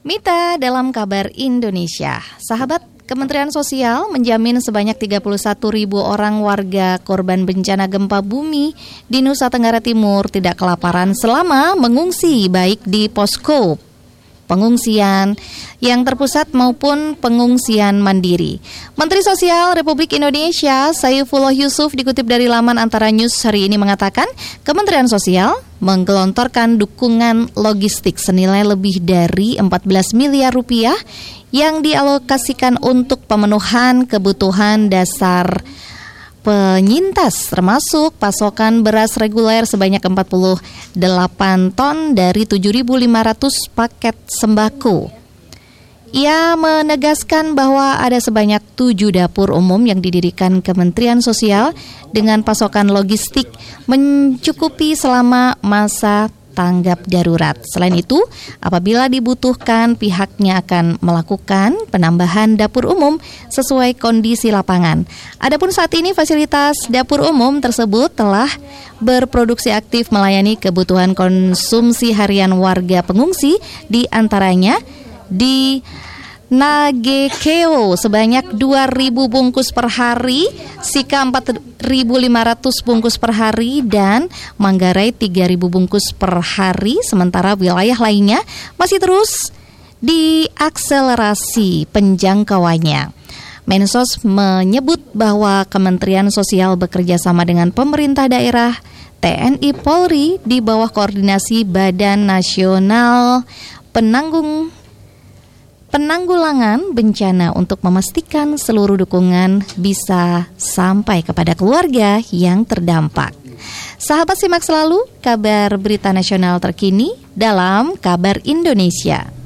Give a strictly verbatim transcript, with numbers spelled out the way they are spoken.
Mita dalam kabar Indonesia. Sahabat, Kementerian Sosial menjamin sebanyak tiga puluh satu ribu orang warga korban bencana gempa bumi di Nusa Tenggara Timur tidak kelaparan selama mengungsi baik di posko pengungsian yang terpusat maupun pengungsian mandiri. Menteri Sosial Republik Indonesia Saifullah Yusuf dikutip dari laman Antara News hari ini mengatakan Kementerian Sosial menggelontorkan dukungan logistik senilai lebih dari empat belas miliar rupiah yang dialokasikan untuk pemenuhan kebutuhan dasar penyintas, termasuk pasokan beras reguler sebanyak empat puluh delapan ton dari tujuh ribu lima ratus paket sembako. Ia menegaskan bahwa ada sebanyak tujuh dapur umum yang didirikan Kementerian Sosial dengan pasokan logistik mencukupi selama masa tanggap darurat. Selain itu, apabila dibutuhkan, pihaknya akan melakukan penambahan dapur umum sesuai kondisi lapangan. Adapun saat ini fasilitas dapur umum tersebut telah berproduksi aktif melayani kebutuhan konsumsi harian warga pengungsi, di antaranya di Nagekeo sebanyak dua ribu bungkus per hari, Sika empat ribu lima ratus bungkus per hari, dan Manggarai tiga ribu bungkus per hari. Sementara wilayah lainnya masih terus diakselerasi penjangkauannya. Mensos menyebut bahwa Kementerian Sosial bekerja sama dengan pemerintah daerah, T N I Polri di bawah koordinasi Badan Nasional Penanggung Penanggulangan Bencana untuk memastikan seluruh dukungan bisa sampai kepada keluarga yang terdampak. Sahabat, simak selalu kabar berita nasional terkini dalam Kabar Indonesia.